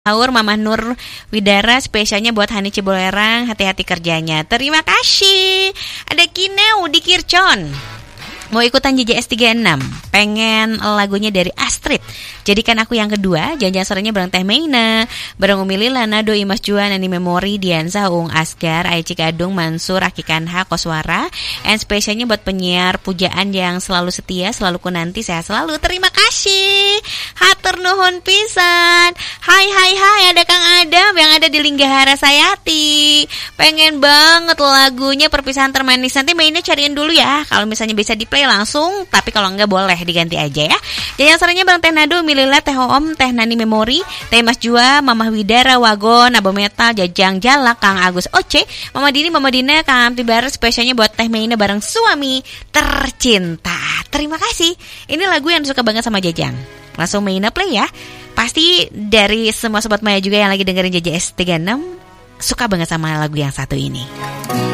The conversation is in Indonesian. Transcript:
Sahur Mama Nur Widara, spesialnya buat Hani Cibolerang, hati-hati kerjanya. Terima kasih. Ada Kineu di Kircon. Mau ikutan JJS 36, pengen lagunya dari Astrid. Jadikan aku yang kedua. Jangan-jangan sorenya bareng Teh Meina, bareng Umi Lila, Nado, Imas Juan, Nani Memori, Dianza, Ung Asgar, Aici Kadung, Mansur, Aki Kanha, Koswara. And spesialnya buat penyiar pujaan yang selalu setia, selalu kunanti, sehat selalu. Terima kasih. Hatur nuhun pisan. Hai, ada Kang Adam yang ada di Linggahara Sayati. Pengen banget lagunya Perpisahan Termanis. Nanti Meina cariin dulu ya. Kalau misalnya bisa di play langsung, tapi kalau enggak boleh diganti aja ya. Jangan sorenya bareng Teh Nado, Milila, Teh Om, Teh Nani Memori, Teh Mas Jua, Mama Widara, Wagon, Abo Metal, Jajang Jalak, Kang Agus Oce, Mama Dini, Mama Dina, Kang Amti Bar, spesialnya buat Teh Meina bareng suami tercinta. Terima kasih. Ini lagu yang suka banget sama Jajang. Langsung Meina play ya. Pasti dari semua Sobat Maya juga yang lagi dengerin JJS 36 suka banget sama lagu yang satu ini.